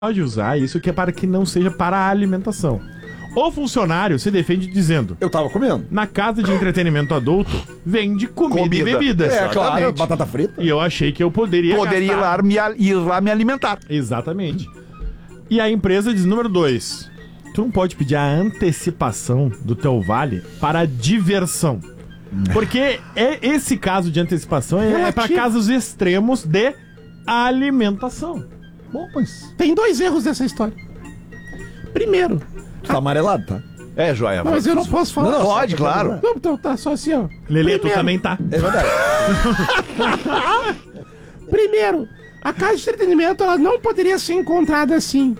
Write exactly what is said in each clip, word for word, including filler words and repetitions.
pode usar isso que é para que não seja para a alimentação. O funcionário se defende dizendo: eu tava comendo. Na casa de entretenimento adulto, vende comida, comida. e bebidas. É, claro, batata frita. E eu achei que eu poderia Poderia ir lá, me, ir lá me alimentar. Exatamente. E a empresa diz, número dois, tu não pode pedir a antecipação do teu vale para diversão. Porque é, esse caso de antecipação é, é para casos extremos de alimentação. Bom, pois... Tem dois erros dessa história. Primeiro... Tá amarelado, tá? É, joia. Mas eu não posso falar. Não, não pode, claro. Não, então tá só assim, ó. Lelê, tu também tá. É verdade. Primeiro, a casa de entretenimento ela não poderia ser encontrada assim.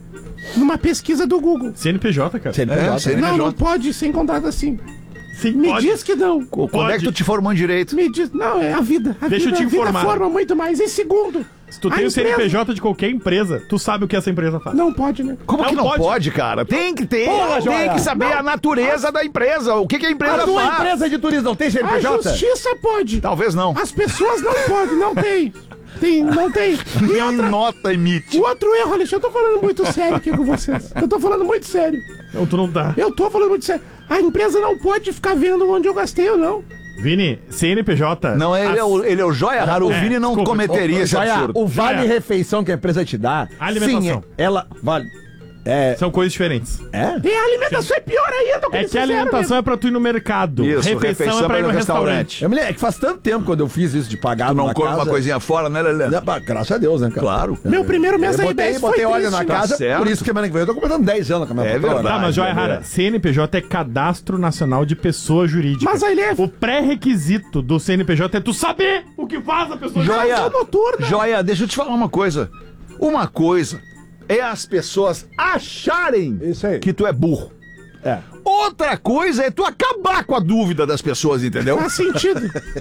Numa pesquisa do Google. C N P J, cara. C N P J. É, C N P J. Não, não pode ser encontrada assim. Sim, Me pode. diz que não. Quando pode. é que tu te formou em direito? Me diz. Não, é a vida. A Deixa vida, eu te a vida informar. forma muito mais. E segundo... Se tu tem o C N P J de qualquer empresa, tu sabe o que essa empresa faz. Não pode, né? Como Não que não pode? pode, cara? Tem que ter. Porra, tem joia. que saber a natureza da empresa. O que, que a empresa A tua faz. empresa de turismo não tem C N P A J? justiça pode. Talvez não. As pessoas não podem, não tem. Tem, não tem. Nem a nota emite. O outro erro, Alexandre, eu tô falando muito sério aqui com vocês. Eu tô falando muito sério. Não, tu não tá. Eu tô falando muito sério. A empresa não pode ficar vendo onde eu gastei ou não. Vini, C N P J... Não, ele, as- é o, ele é o joia raro. O É, Vini não desculpa. cometeria esse Joia, absurdo. o vale Joia. refeição que a empresa te dá. Alimentação. Sim, ela. Vale. É. São coisas diferentes. É? E a alimentação é pior ainda. É que a alimentação é pra tu ir no mercado. Isso, refeição, é pra ir no restaurante. Eu me lembro, é que faz tanto tempo quando eu fiz isso de pagar Tu não numa come casa. uma coisinha fora, né, Lelê? Não, bah, graças a Deus, né, cara? Claro. Meu primeiro mês Eu aí, botei, dez botei foi óleo na triste. casa, Tá certo. por isso que semana que vem eu tô completando dez anos com a minha É patroa. verdade. Tá, mas joia é rara. verdade. C N P J é Cadastro Nacional de Pessoa Jurídica. Mas aí ele é... O pré-requisito do C N P J é tu saber o que faz a pessoa Joia, Casa noturna. joia, deixa eu te falar uma coisa. Uma coisa é as pessoas acharem Isso aí. que tu é burro. É. Outra coisa é tu acabar com a dúvida das pessoas, entendeu? Faz sentido.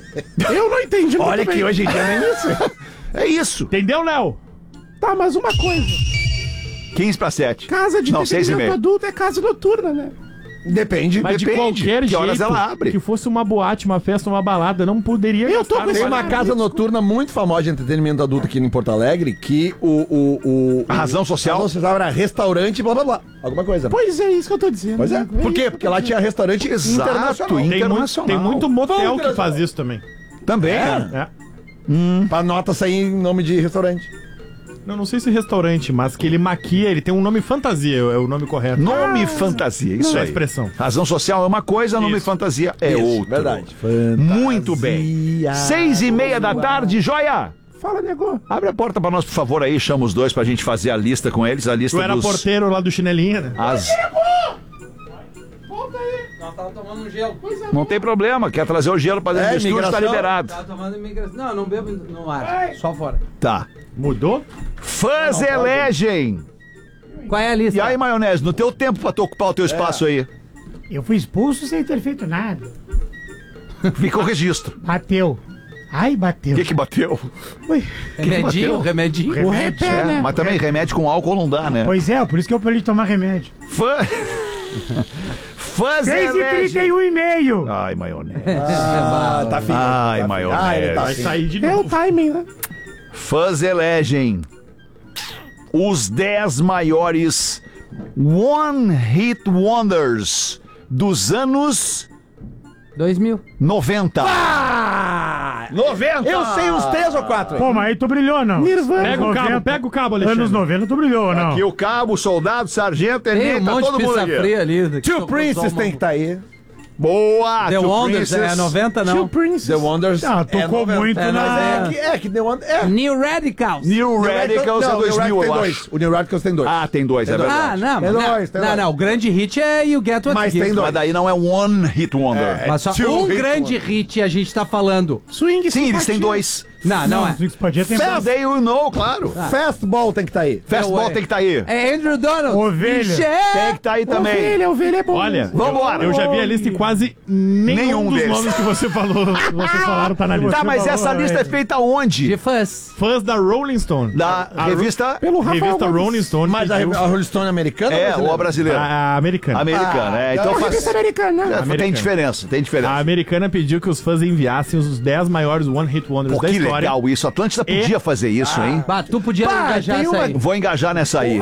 Eu não entendi muito Olha bem. que hoje em dia nem isso. É isso. Entendeu, Léo? Tá, mas uma coisa. quinze para sete. Casa de Não, seis e entretenimento meia. adulto é casa noturna, né? Depende. Mas de Depende. qualquer Que jeito, horas ela abre? que fosse uma boate, uma festa, uma balada, não poderia Eu tô gastar com esse Tem no uma vale. casa noturna muito famosa de entretenimento adulto aqui em Porto Alegre que o. o, o A razão social? A razão social era restaurante, blá blá blá. Alguma coisa. Pois é isso que eu tô dizendo. Pois é. né? Por quê? Porque lá tinha restaurante Exato, internacional. hein? Tem muito, Internacional. tem muito motel Vamos, que faz isso também. Também. É. Pra nota sair em nome de restaurante. Não, não sei se restaurante, mas que ele maquia, ele tem um nome fantasia, é o nome correto. Nome fantasia, isso Não é aí. expressão. Razão social é uma coisa, nome Isso. fantasia é Isso, outra. verdade. Muito bem. Seis e meia da tarde, joia! Fala, nego. Abre a porta pra nós, por favor, aí. Chama os dois pra gente fazer a lista com eles. A lista Tu era dos... porteiro lá do chinelinha, né? As... Volta aí. Nós tava tomando um gelo. Coisa Não tem problema. Quer trazer o gelo pra dentro É, do estúdio, tá imigração. liberado. Tava tomando imigração. Não, eu não bebo no ar. Só fora. Tá. Mudou? Fãs elegem. Qual é a lista? E aí, maionese, no teu tempo pra tu ocupar o teu espaço aí. Eu fui expulso sem ter feito nada. Fica o registro. Bateu. Ai, O bateu. que que bateu? Remedinho, remedinho. O repé, É, né? mas também remédio com álcool não dá, né? Pois é, por isso que eu parei de tomar remédio. Fã... Fãs seis e trinta elegem. e um e meio. Ai, maionese. Ah, tá fino. Ai, tá maionese. Ah, ele tá Vai fino. sair de É o novo. timing, né? Fãs elegem os dez maiores One Hit Wonders dos anos Dois mil. noventa. Ah! noventa! Eu sei uns três ou quatro. Pô, mas aí tu brilhou, não. Nirvana. Pega o cabo, noventa. pega o cabo, Alexandre. Anos noventa tu brilhou, não. Aqui o cabo, soldado, sargento, Tem tenente, um tá monte todo de mundo pizza aqui. fria ali. Two Princes tem que estar aí. Boa! The Two Wonders Princes. é noventa, Tio não. Prince. The Wonders. Ah, tocou noventa. muito É, na... mas É que, é que The Wonders. É. New Radicals. New Radicals é não, dois mil, New Radicals eu tem acho. dois. O New Radicals tem dois. Ah, tem dois, é Tem dois. verdade. Ah, não. Tem não, dois, tem não, dois. não. O grande hit é You Get What Mas You tem Give. dois. Mas daí não é One Hit Wonder. É, Mas só Two um Hit grande hit a gente tá falando. Swing Sim, eles simpatia. têm dois. Não, não, é. Six Padia tem Fast Day You Know, claro. Fastball tem que estar aí. Fastball é. tem que estar aí. É Andrew Donald. Ovelha. Tem Michel. que estar aí também. Ovelha, ovelha é bom. Olha, Vambora. eu, eu já vi a lista e quase nenhum, Nenhum dos deles. nomes que você falou, vocês falaram tá na lista. Tá, mas essa lista é feita onde? De fãs. Fãs da Rolling Stone. Da A revista Pelo Rafael revista Gomes. Rolling Stone. Mas a, pediu a Rolling Stone americana É, ou a brasileira? brasileira? a americana. Americana, Ah, é. não, Então A faz... revista americana. É, Tem Americana. diferença, tem A diferença. americana pediu que os fãs enviassem os dez maiores One Hit Wonders Pô, da que história. legal isso. A Atlântida podia fazer isso, hein? Bah, tu podia Bah, engajar tem essa uma- aí. Vou engajar nessa aí.